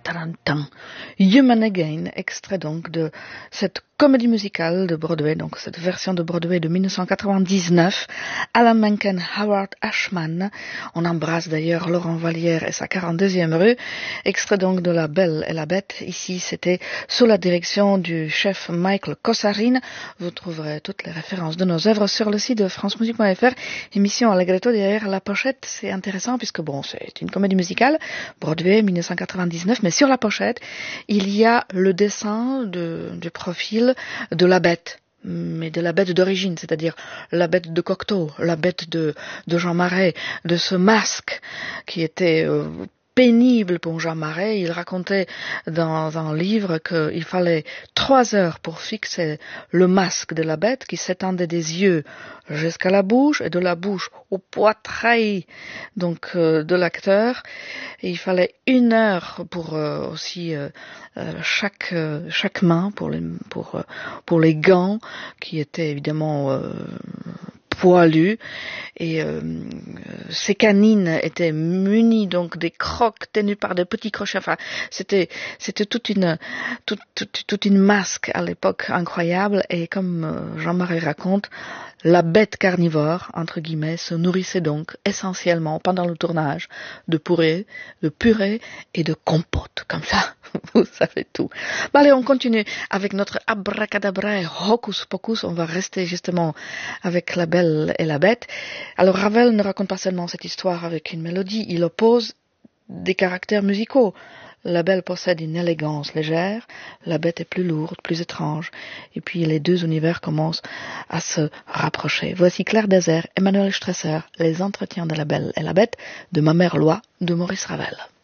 tarantan. Human Again, extrait donc de cette comédie musicale de Broadway, donc cette version de Broadway de 1999, Alan Menken, Howard Ashman. On embrasse d'ailleurs Laurent Vallière et sa 42e rue. Extrait donc de La Belle et la Bête. Ici, c'était sous la direction du chef Michael Kossarine. Vous trouverez toutes les références de nos œuvres sur le site de francemusique.fr. Émission Allegretto derrière la pochette. C'est intéressant puisque bon, c'est une comédie musicale, Broadway 1999, mais sur la pochette, il y a le dessin du profil de la bête, mais de la bête d'origine, c'est-à-dire la bête de Cocteau, la bête de Jean Marais, de ce masque qui était pénible pour Jean Marais. Il racontait dans un livre qu'il fallait 3 heures pour fixer le masque de la bête qui s'étendait des yeux jusqu'à la bouche et de la bouche au poitrail donc de l'acteur. Et il fallait 1 heure pour aussi chaque main pour les gants qui étaient évidemment poilu et ses canines étaient munies donc des crocs tenus par des petits crochets. Enfin, c'était toute une masque à l'époque incroyable. Et comme Jean-Marie raconte, la bête carnivore entre guillemets se nourrissait donc essentiellement pendant le tournage de purée et de compote. Comme ça, vous savez tout. Bon, allez, on continue avec notre abracadabra et hocus pocus. On va rester justement avec La Belle et la Bête. Alors Ravel ne raconte pas seulement cette histoire avec une mélodie, il oppose des caractères musicaux. La Belle possède une élégance légère, la Bête est plus lourde, plus étrange, et puis les deux univers commencent à se rapprocher. Voici Claire Désert, Emmanuel Stresser, Les Entretiens de La Belle et la Bête, de Ma Mère Loi, de Maurice Ravel.